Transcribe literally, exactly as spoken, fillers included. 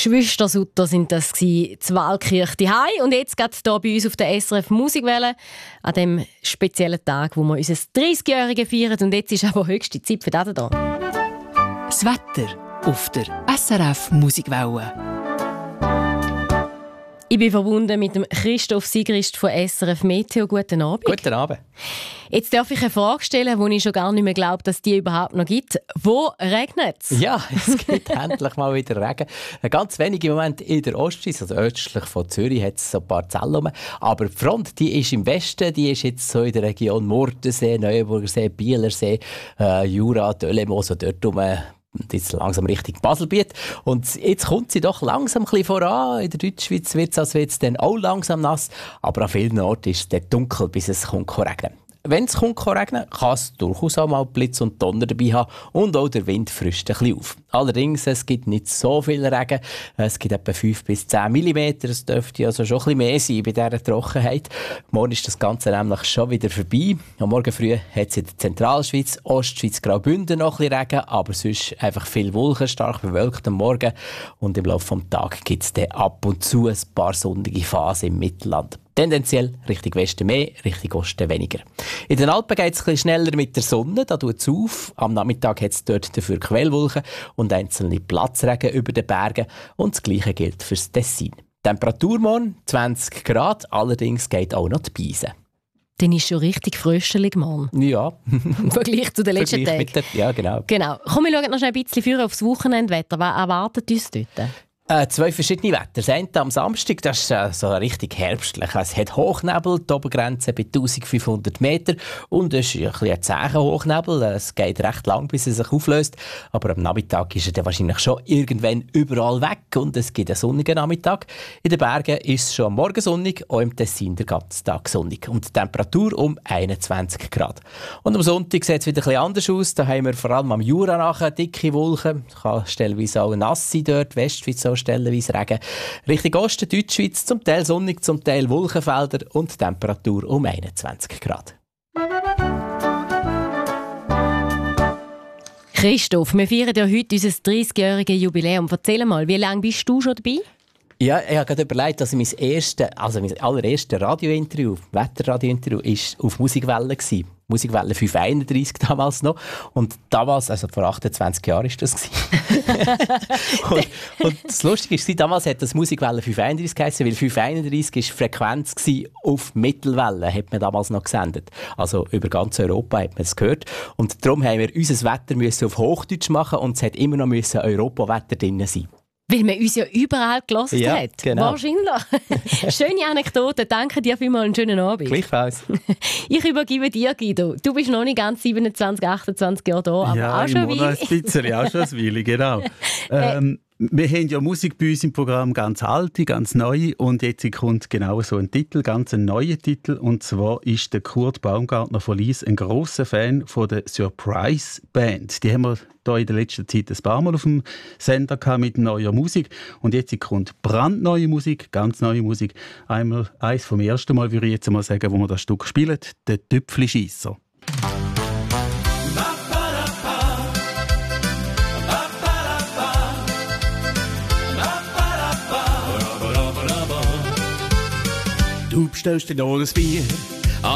Geschwister Sutter sind das gsi, die Walkirch daheim. Und jetzt geht hier bei uns auf der S R F Musikwelle an dem speziellen Tag, wo wir unser dreißigjähriges feiern. Und jetzt ist aber höchste Zeit für das hier. Das Wetter auf der S R F Musikwelle. Ich bin verbunden mit dem Christoph Sigrist von S R F Meteo. Guten Abend. Guten Abend. Jetzt darf ich eine Frage stellen, die ich schon gar nicht mehr glaube, dass die überhaupt noch gibt. Wo regnet es? Ja, es gibt endlich mal wieder Regen. Ganz wenig im Moment in der Ostschweiz, also östlich von Zürich, hat es so ein paar Zellen rum. Aber die Front, die ist im Westen, die ist jetzt so in der Region Murtensee, Neuenburgersee, Bielersee, äh, Jura, Döllemo, so dort rum. Und jetzt langsam Richtung Baselbiet. Und jetzt kommt sie doch langsam ein bisschen voran. In der Deutschschweiz wird es also jetzt dann auch langsam nass. Aber an vielen Orten ist es dann dunkel, bis es kommt regnen. Wenn es kommt regnen, kann es durchaus auch mal Blitz und Donner dabei haben. Und auch der Wind frischt ein bisschen auf. Allerdings, es gibt nicht so viel Regen. Es gibt etwa fünf bis zehn Millimeter. Es dürfte also schon ein bisschen mehr sein bei dieser Trockenheit. Morgen ist das Ganze nämlich schon wieder vorbei. Am Morgen früh hat es in der Zentralschweiz, Ostschweiz, Graubünden noch ein bisschen Regen. Aber sonst einfach viel Wolken, stark bewölkt am Morgen. Und im Laufe des Tages gibt es dann ab und zu ein paar sonnige Phasen im Mittelland. Tendenziell Richtung Westen mehr, Richtung Osten weniger. In den Alpen geht es ein bisschen schneller mit der Sonne, da tut es auf. Am Nachmittag hat es dort dafür Quellwolken und einzelne Platzregen über den Bergen. Und das Gleiche gilt für das Tessin. Temperatur morgen zwanzig Grad, allerdings geht auch noch die Beise. Dann ist schon richtig fröstelig, Mann. Ja. Im Vergleich zu den letzten Tagen. Ja, genau. Genau. Komm, wir schauen noch schnell ein bisschen früher aufs Wochenendwetter. Was erwartet uns dort? Äh, zwei verschiedene Wetter. Das eine am Samstag, das ist äh, so richtig herbstlich. Es hat Hochnebel, die Obergrenze bei eintausendfünfhundert Meter. Und es ist ein bisschen ein zäher Hochnebel. Es geht recht lang, bis er sich auflöst. Aber am Nachmittag ist er dann wahrscheinlich schon irgendwann überall weg. Und es gibt einen sonnigen Nachmittag. In den Bergen ist es schon am Morgen sonnig, auch im Tessin den ganzen Tag sonnig. Und die Temperatur um einundzwanzig Grad. Und am Sonntag sieht es wieder ein bisschen anders aus. Da haben wir vor allem am Jura nachher dicke Wolken. Es kann stellenweise auch nass sein dort, Westschweiz auch stellenweise Regen. Richtung Osten, Deutschschweiz, zum Teil sonnig, zum Teil Wolkenfelder und Temperatur um einundzwanzig Grad. Christoph, wir feiern ja heute unser dreißigjähriges Jubiläum. Erzähl mal, wie lange bist du schon dabei? Ja, ich habe gerade überlegt, dass mein erstes, also mein allererstes Radiointerview, Wetterradiointerview, ist auf Musikwelle gsi. Musikwelle fünf einunddreissig damals noch. Und damals, also vor achtundzwanzig Jahren war das. und, und das Lustige ist, damals hat das Musikwelle fünf einunddreissig geheißen, weil fünf einunddreissig war die Frequenz auf Mittelwelle, hat man damals noch gesendet. Also über ganz Europa hat man es gehört. Und darum haben wir unser Wetter müssen auf Hochdeutsch machen und es hat immer noch müssen Europawetter drin sein. Weil man uns ja überall gehört ja, hat. Genau. Wahrscheinlich. Schöne Anekdote. Danke dir vielmals, einen schönen Abend. Gleichfalls. Ich übergebe dir, Guido. Du bist noch nicht ganz siebenundzwanzig, achtundzwanzig Jahre da, aber ja, auch schon ein Weile. ein bisschen, auch schon ein Weile, genau. ähm, wir haben ja Musik bei uns im Programm, ganz alte, ganz neue. Und jetzt kommt genau so ein Titel, ganz ein neuer Titel. Und zwar ist der Kurt Baumgartner von Lyss ein grosser Fan von der Surprise Band. Die haben wir hier in der letzten Zeit ein paar Mal auf dem Sender gehabt mit neuer Musik. Und jetzt kommt brandneue Musik, ganz neue Musik. Einmal eins vom ersten Mal, würde ich jetzt mal sagen, wo wir das Stück spielen, der Tüpfli-Schiesser. Du bestellst dir noch ein Bier